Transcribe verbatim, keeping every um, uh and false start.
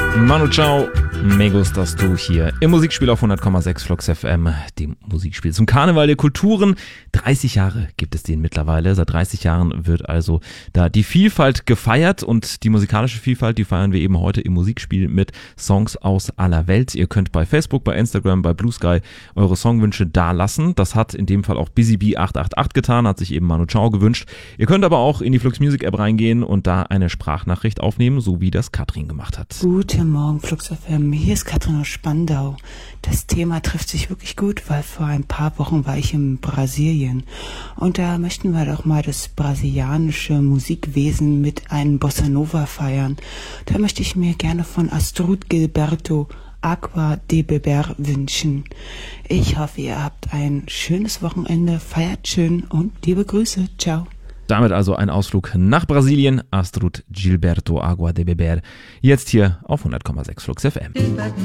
Manu Chao, me gustas du hier im Musikspiel auf hundert Komma sechs Flux F M, dem Musikspiel zum Karneval der Kulturen. dreißig Jahre gibt es den mittlerweile. Seit dreißig Jahren wird also da die Vielfalt gefeiert und die musikalische Vielfalt, die feiern wir eben heute im Musikspiel mit Songs aus aller Welt. Ihr könnt bei Facebook, bei Instagram, bei Blue Sky eure Songwünsche da lassen. Das hat in dem Fall auch Busy Bee acht acht acht getan, hat sich eben Manu Chao gewünscht. Ihr könnt aber auch in die Flux Music App reingehen und da eine Sprachnachricht aufnehmen, so wie das Katrin gemacht hat. Guten Morgen, Flux F M. Hier ist Katrin aus Spandau. Das Thema trifft sich wirklich gut, weil vor ein paar Wochen war ich in Brasilien. Und da möchten wir doch mal das brasilianische Musikwesen mit einem Bossa Nova feiern. Da möchte ich mir gerne von Astrud Gilberto Água de Beber wünschen. Ich hoffe, ihr habt ein schönes Wochenende, feiert schön und liebe Grüße. Ciao. Damit also ein Ausflug nach Brasilien. Astrud Gilberto Água de Beber. Jetzt hier auf hundert Komma sechs Flux F M.